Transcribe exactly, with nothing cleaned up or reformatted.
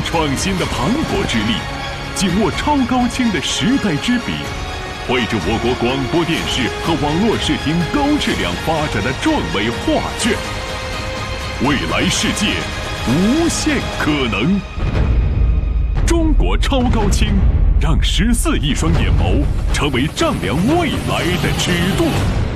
创新的磅礴之力，紧握超高清的时代之笔，绘制我国广播电视和网络视听高质量发展的壮伟画卷。未来世界，无限可能。中国超高清，让十四亿双眼眸成为丈量未来的尺度。